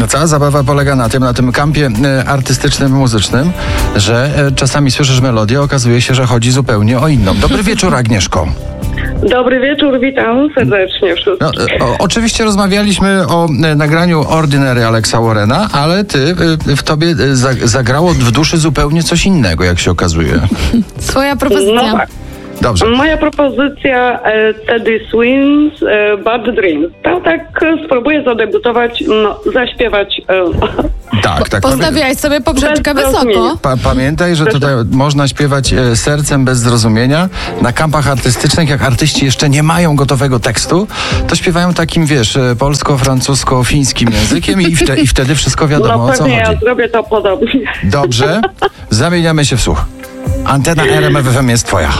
cała zabawa polega na tym kampie artystycznym, muzycznym, że czasami słyszysz melodię, okazuje się, że chodzi zupełnie o inną. Dobry wieczór, Agnieszko. Dobry wieczór, witam serdecznie wszystkich. Oczywiście rozmawialiśmy o nagraniu Ordinary Alexa Warrena, ale w tobie zagrało w duszy zupełnie coś innego, jak się okazuje. Swoja propozycja. No tak. Dobrze. Moja propozycja Teddy Swims, Bad Dreams. Tak spróbuję zadebiutować, zaśpiewać. Tak. Postawiałeś sobie poprzeczkę wysoko. Pamiętaj, że tutaj można śpiewać sercem bez zrozumienia. Na kampach artystycznych, jak artyści jeszcze nie mają gotowego tekstu, to śpiewają takim, francusko-fińskim językiem i wtedy wszystko wiadomo, o co chodzi. Ja zrobię to podobnie. Dobrze, zamieniamy się w słuch. Antena RMF FM jest twoja.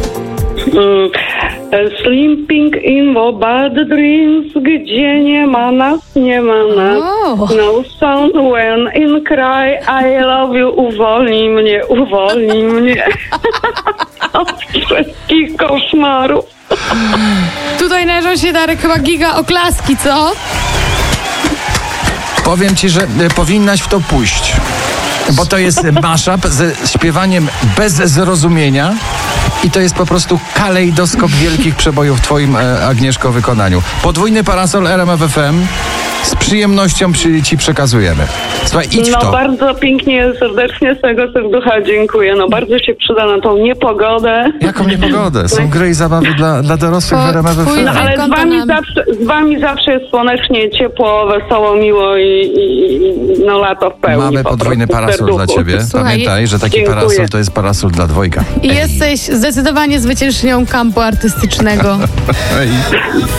Sleeping in the bad dreams, gdzie nie ma nas. No sound when in cry, I love you, uwolnij mnie od wszystkich koszmarów. Tutaj należą się, Darek, chyba giga oklaski, co? Powiem ci, że powinnaś w to pójść. Bo to jest mashup ze śpiewaniem bez zrozumienia i to jest po prostu kalejdoskop wielkich przebojów w twoim, Agnieszko, wykonaniu. Podwójny parasol RMF FM z przyjemnością ci przekazujemy. Słuchaj, idź w to. Bardzo pięknie, serdecznie z tego serducha dziękuję. Bardzo się przyda na tą niepogodę. Jaką niepogodę? Są gry i zabawy dla dorosłych w RMF FM. Ale z wami zawsze jest słonecznie, ciepło, wesoło, miło i lato w pełni. Mamy podwójny parasol dla ciebie. Słuchaj, pamiętaj, że taki parasol to jest parasol dla dwojga. I jesteś zdecydowanie zwyciężczynią kampu artystycznego.